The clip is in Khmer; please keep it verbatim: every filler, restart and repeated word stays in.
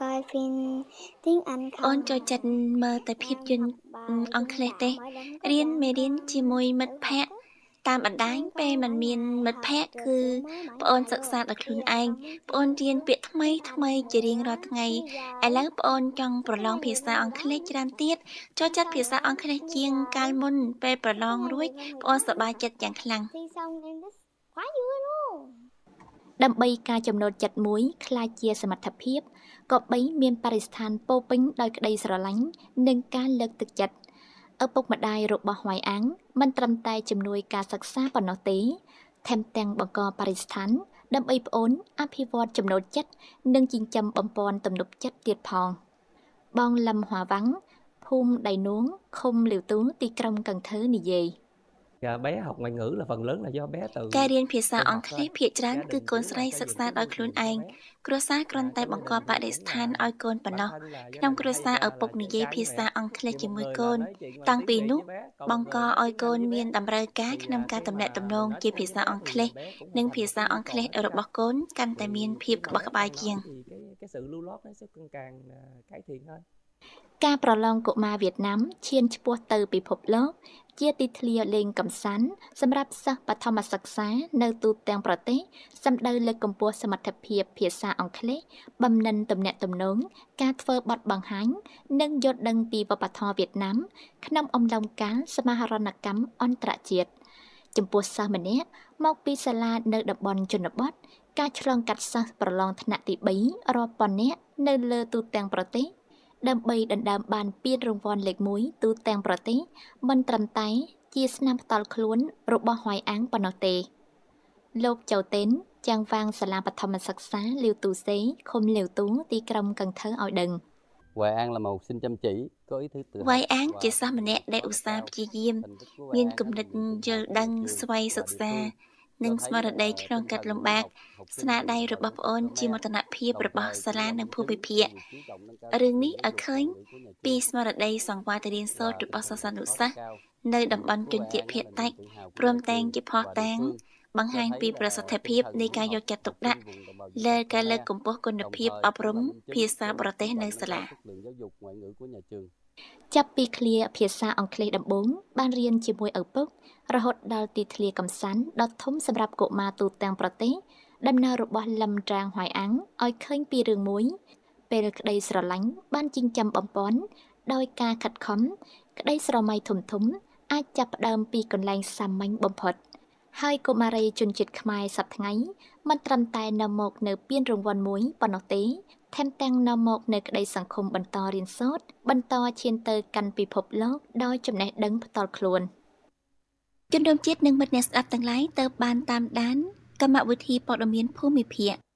coi phim tiếng Anh អូន không ចូល à? ចិត្ត មើល តែ ភាពយ Đang ន្ត học អឺ bài អង់ trên គ្លេស ទេ mạng mỗi lần có រៀន dặn មេរៀន con ជាមួយ មិត្ត tự ភ học ក្តិ á. តាម បណ្តាញ Nhưng ពេល con មិន mỗi មាន ngày មិត្ត ភ học ក្តិ được គឺ chữ mới mỗi ប្អូន ngày សិក្សា luôn. ដោយ ខ្លួន Khi là ឯង con muốn ប្អូន chơi រៀន nữa, ពាក្យ ថ្មី cái ថ្មី con ជា រៀង រាល់ nữa, ថ្ងៃ bây ឥ giờ ឡូ á, វ ប្អូន ចង់ ប្រ cái ឡង này ភាសា thì អង់ đó, គ្លេស ច្រើន ទៀត ចូល ចិត្ត con ភាសា lại អង់ thích គ្លេស bây ជាង giờ កាល មុន ពេល ប្រឡ cái ង này រួច thì con thì ប្អូន đó សប្បាយ học ចិត្ត យ៉ាង ខ្លាំង thi xong em thích quá vui luôn. ដើម្បីការចំណូលចិត្តមួយក្លាយជាសមត្ថភាពក៏បីមានបរិស្ថានពោពេញដោយក្តីស្រឡាញ់និងការលើកទឹកចិត្តឪពុកម្ដាយរបស់វ៉ៃអាំងមិនត្រឹមតែជំនួយការសិក្សាប៉ុណ្ណោះទេថែមទាំងបង្កបរិស្ថានដើម្បីប្អូនអភិវឌ្ឍចំណូលចិត្តនិងចិញ្ចឹមបំពន់ទំនុកចិត្តទៀតផងបងលឹមហួរវ៉ាំងភូមិដៃនួងឃុំលាវទូទីក្រុងកឹងធើនិយាយ Bé học ngoại ngữ là phần lớn là do bé tự ការរៀនភាសា tự អង់ học គ្លេ thôi. ស ភាគច្រើន Gia គឺ đình កូ chủ ន yếu ស្ là រី xây សិ dựng ក្សា cái ដោយ môi ខ្លួន trường ឯង cho bé. គ្រួសារ គ្រាន់ Và តែ trong បង្ក gia ប đình រិ cũng ស្ថាន là ឲ្យកូន ប៉ុណ្ណោះ bản thân là ក្នុង gia គ្ đình រួ hay សារ ឪ là ពុក là និ con យាយ trai ភា với សា mẹ. អង់គ្លេស Thì ជា một មួយ người កូ là ន nói chuyện តាំង tiếng ពី Việt នោះ với bé, còn ប một ង្ក người là ឲ្ nói យកូ tiếng ន Anh với មាន bé. តម្រូវការ Thì ក្នុង ការ khi ទំនាក់ ទំន mà ង mình nói ជា tiếng ភា Anh សា với អ bé ង់ គ្លេស thì bé cũng និង hoàn ភា thành được សា cái អ nhu ង់ គ្លេ cầu ស đó sao? របស់កូន កាន់តែ មាន ភាព Thì ក្បោះ khi ក្ mà បាយ bé ជាង tăng nói thì cái cái sự lưu loát nó sẽ càng cải thiện hơn. ការប្រឡងកុមារវៀតណាមឈានឆ្ពោះទៅពិភពលោកជាទីធ្លាលេងកម្សាន្តសម្រាប់សិស្សបឋមសិក្សានៅទូទាំងប្រទេសសម្ដៅលើកកម្ពស់សមត្ថភាពភាសាអង់គ្លេសបំណិនទំនាក់ទំនងការធ្វើបទបង្ហាញនិងយល់ដឹងពីវប្បធម៌វៀតណាមក្នុងអំឡុងកាលសមាហរណកម្មអន្តរជាតិចំពោះសិស្សម្នាក់មកពីសាលានៅតំបន់ជនបទការឆ្លងកាត់សិស្សប្រឡងថ្នាក់ទីបីរាប់ពាន់នាក់នៅលើទូទាំងប្រទេសដើម្បីដណ្ដើមបានពានរង្វាន់លេខមួយទូទាំងប្រទេសមិនត្រឹមតែជាស្នាមផ្ទាល់ខ្លួនរបស់ហួយអាំងប៉ុណ្ណោះទេលោកចៅតេនចាំងវាងសាលាបឋមសិក្សាលាវទូសេឃុំលាវទូទីក្រុងកឹងធើឲ្យដឹង Hoài An là một học sinh chăm chỉ, có ý thức tự វ៉ៃ học អាង ជា và សិស្សម្នាក់ ដែល ឧស្សាហ៍ ព្យាយាម thành tích của មា Hoài ន An គំ á និត thì được tự យ hào ល់ của ដឹង nhà ស្ trường វ័យ và សិក្សា địa phương, និង cho ស្មា thấy រតី là ក្នុង tinh កាត់ លំ thần បាក học học ស្នា sinh ដៃ vì របស់ hòa ប្ nhập អូន Khmer, ជា មោទនភាព đồng របស់ thời សា cũng លា là និង minh ភូមិ chứng ភាគ cho việc chú trọng nâng cao រឿង chất នេះ lượng giáo ឲ្យ dục ឃើញ ngoại ngữ của nhà ពី trường ស្មារតី សង្វាររៀនសូត្រ và របស់ tinh សិស្សា thần នុ vượt khó សិ rất ស្ស cao. នៅ Thành តំប tích ន់ của ជន Hoài ជាតិ An ភា á គ là តិច niềm tự hào của ព្រម nhà ទាំង trường ជា ភស្តុ và តា địa ង phương, បង្ហា cho ញ ពី thấy ប្រសិទ្ធ là ភាព tinh នៃ thần ការ muốn យ học ល់ ចិត្ត ទុ học កដា sinh ក់ vùng đồng bào លើ dân tộc ការលើក Khmer, កម្ពស់ គុណ đồng ភាព thời អប់ cũng រំ là minh ភា chứng សា cho បរ việc ទេស chú នៅ trọng សា nâng លា cao chất lượng giáo dục ngoại ngữ của nhà trường. ចាប់ពីឃ្លាភាសាអង់គ្លេសដំបូងបានរៀនជាមួយឪពុករហូតដល់ទីធ្លាកម្សាន្តដ៏ធំសម្រាប់កុមារទូទាំងប្រទេសដំណើររបស់លឹមត្រាងហួយអាំងឲ្យឃើញពីរឿងមួយពេលក្តីស្រឡាញ់បានចិញ្ចឹមបំពន់ដោយការខិតខំក្តីស្រមៃធំធំអាចចាប់ផ្ដើមពីកន្លែងសាមញ្ញបំផុតហើយកុមារីជនជាតិខ្មែរសប្តាហ៍ថ្ងៃមិនត្រឹមតែនាំមកនៅពានរង្វាន់មួយប៉ុណ្ណោះទេថែមទាំងនាំមកនៅក្តីសង្ឃឹមបន្តរៀនសូត្របន្តឈានទៅកាន់ពិភពលោកដោយចំណេះដឹងផ្ទាល់ខ្លួនជនរួមជាតិ និង មិត្តអ្នកស្ដាប់ទាំងឡាយ ទើបបានតាមដាន កម្មវិធីព័ត៌មានភូមិភាគ